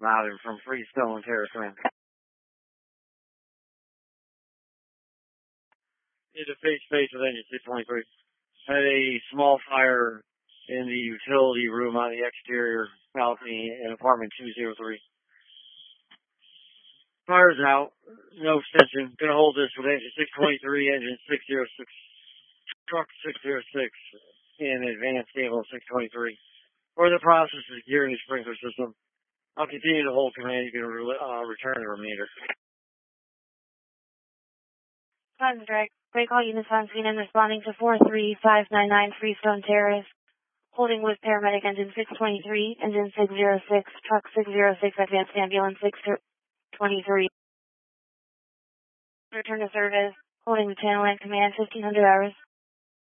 Louder from Freestone Terrace Ranch. Into face with engine 623. Had a small fire in the utility room on the exterior balcony in apartment 203. Fire's out. No extension. Gonna hold this with engine 623, engine 606, truck 606 in advanced stable 623. For the process of securing the sprinkler system, I'll continue to hold command. You can return the remainder. Plaza Drag. Break all units on scene and responding to 43599 Freestone Terrace. Holding with paramedic engine 623, engine 606, truck 606, advanced ambulance 623. Return to service. Holding with channel and command 1500 hours.